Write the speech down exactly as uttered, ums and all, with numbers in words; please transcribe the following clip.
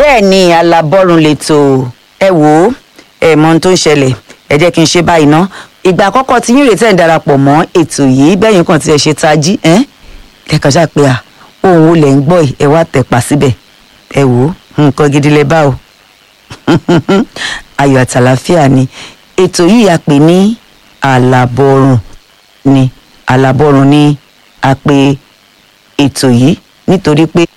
bẹ́ẹ̀ ni alábọ́run lẹ́tọ̀ ẹ wò ó ẹ mọ ohun tó ń ṣẹlẹ̀ ẹ jẹ́ kí n ṣe báyìí ná ìgbà àkọ́kọ́ tí yín rètẹ́ ń darapọ̀ mọ́ ètò yìí bẹ́yìn kan tí ẹ ṣe tají ẹ́ kẹ́kọ̀ọ́ ṣàpè à ohun olè ń gbọ́ ẹ wá tẹ̀pà síbẹ̀ ẹ wò ó nǹkan gidi lẹ bá o ayọ̀ àtàlàfíà ni ètò yìí a pè ní alábọ́run ni alábọ́run ni a pè ètò yìí nítorí pé